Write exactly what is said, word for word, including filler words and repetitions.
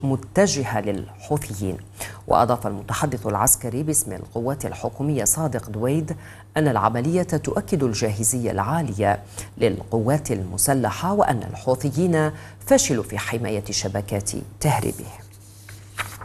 متجهة للحوثيين. وأضاف المتحدث العسكري باسم القوات الحكومية صادق دويد أن العملية تؤكد الجاهزية العالية للقوات المسلحة، وأن الحوثيين فشلوا في حماية شبكات تهريبهم.